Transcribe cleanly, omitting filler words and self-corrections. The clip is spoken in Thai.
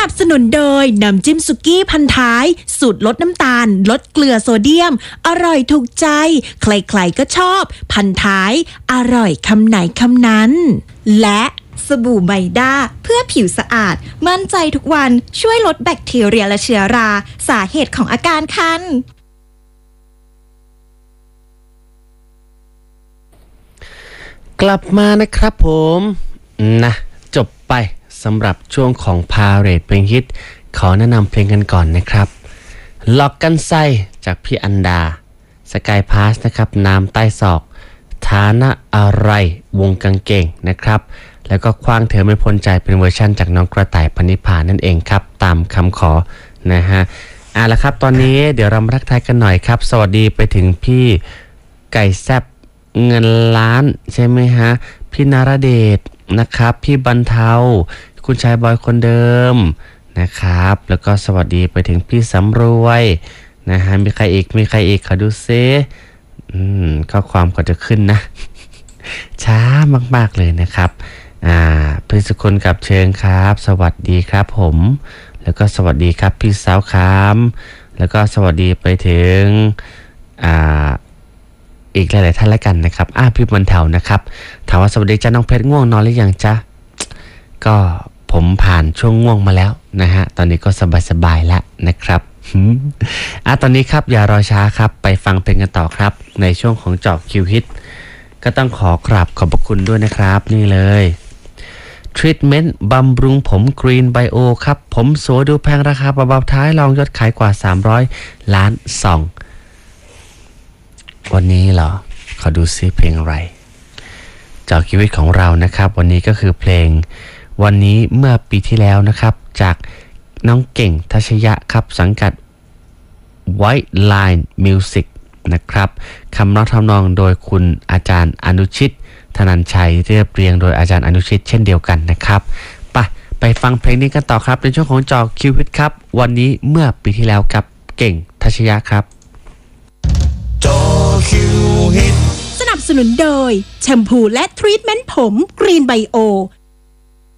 นับสนุนโดยน้ำจิ้มสุกี้พันท้ายสูตรลดน้ำตาลลดเกลือโซเดียมอร่อยถูกใจใครๆก็ชอบพันท้ายอร่อยคำไหนคำนั้นและสบู่ไมด้าเพื่อผิวสะอาดมั่นใจทุกวันช่วยลดแบคทีเรียและเชื้อราสาเหตุของอาการคันกลับมานะครับผมนะจบไปสำหรับช่วงของพาเรทเพลงฮิตขอแนะนำเพลงกันก่อนนะครับหลอกกันไซจากพี่อันดาสกายพาสนะครับน้ำใต้ศอกฐานะอะไรวงกางเก่งนะครับแล้วก็คว้างเธอไม่พ้นใจเป็นเวอร์ชั่นจากน้องกระต่ายพนิพานั่นเองครับตามคำขอนะฮะละครับตอนนี้เดี๋ยวเรามาทักทายกันหน่อยครับสวัสดีไปถึงพี่ไก่แซบเงินล้านใช่ไหมฮะพี่นารเดชนะครับพี่บรรเทาคุณชายบอยคนเดิมนะครับแล้วก็สวัสดีไปถึงพี่สำรวยนะฮะมีใครอีกขอดูซิข้อความก็จะขึ้นนะช้ามากๆเลยนะครับพี่สุคนกับเชิงครับสวัสดีครับผมแล้วก็สวัสดีครับพี่สาวคามแล้วก็สวัสดีไปถึงอีกหลายๆท่านแล้วกันนะครับพี่บรรเทานะครับถามว่าสวัสดีจ้าน้องเพชรง่วงนอนหรือยังจ๊ะก็ผมผ่านช่วงง่วงมาแล้วนะฮะตอนนี้ก็สบายๆแล้วนะครับตอนนี้ครับอย่ารอช้าครับไปฟังเพลงกันต่อครับในช่วงของเจาะคิวฮิตก็ต้องขอกราบขอบพระคุณด้วยนะครับนี่เลยทรีทเมนต์บำรุงผมกรีนไบโอครับผมสวยดูแพงราคาเบาๆท้ายลองยอดขายกว่า300 ล้านซองวันนี้เหรอขอดูซิเพลงอะไรเจาะคิวฮิตของเรานะครับวันนี้ก็คือเพลงวันนี้เมื่อปีที่แล้วนะครับจากน้องเก่งทัชยะครับสังกัด White Line Music นะครับคำร้องทำนองโดยคุณอาจารย์อนุชิตธนัญชัยเรียบเรียงโดยอาจารย์อนุชิตเช่นเดียวกันนะครับไปฟังเพลงนี้กันต่อครับในช่วงของเจาะคิวฮิตครับวันนี้เมื่อปีที่แล้วกับเก่งทัชยะครับเจาะคิวฮิตสนับสนุนโดยแชมพูและทรีทเมนต์ผมกรีนไบโอ